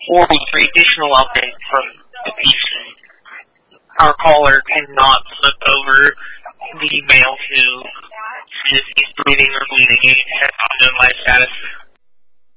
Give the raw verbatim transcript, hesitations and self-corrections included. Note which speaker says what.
Speaker 1: Or for additional update from the patient, our caller cannot flip over the email to see if he's bleeding or bleeding. He has no life status.